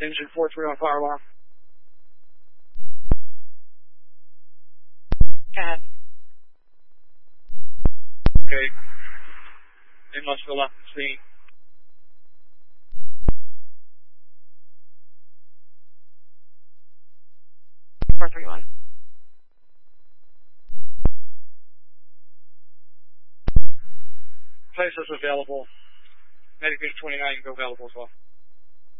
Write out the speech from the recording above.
Engine 4-3 on fire alarm. Got it. Okay. They must have left the scene. (431). Place is available. Medic 29 can go available as well.